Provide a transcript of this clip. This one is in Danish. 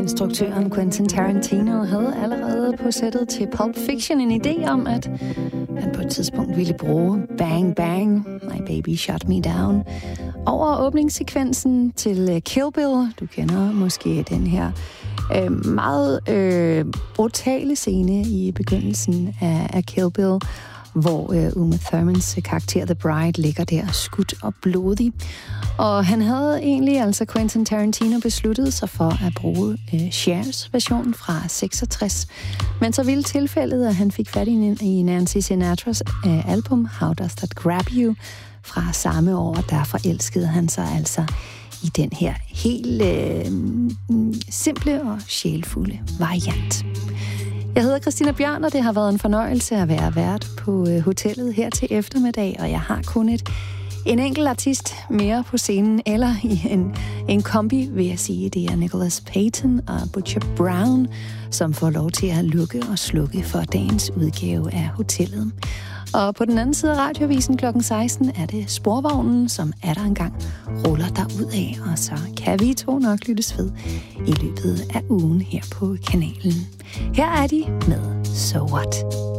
Instruktøren Quentin Tarantino havde allerede på sættet til Pulp Fiction en idé om, at han på et tidspunkt ville bruge Bang Bang, My Baby Shut Me Down, over åbningssekvensen til Kill Bill. Du kender måske den her meget brutale scene i begyndelsen af Kill Bill, hvor Uma Thurmans karakter The Bride ligger der skudt og blodig. Og han havde egentlig, altså Quentin Tarantino, besluttet sig for at bruge Chers version fra 66. Men så ville tilfældet, at han fik fat i Nancy Sinatras album How Does That Grab You fra samme år, og der forelskede han sig altså i den her helt simple og sjælfulde variant. Jeg hedder Christina Bjørn, og det har været en fornøjelse at være vært på hotellet her til eftermiddag, og jeg har kun en enkelt artist mere på scenen, eller i en kombi, vil jeg sige. Det er Nicholas Payton og Butcher Brown, som får lov til at lukke og slukke for dagens udgave af hotellet. Og på den anden side af radiovisen kl. 16 er det Sporvognen, som er der engang ruller derud af, og så kan vi to nok lyttes ved i løbet af ugen her på kanalen. Her er de med So What.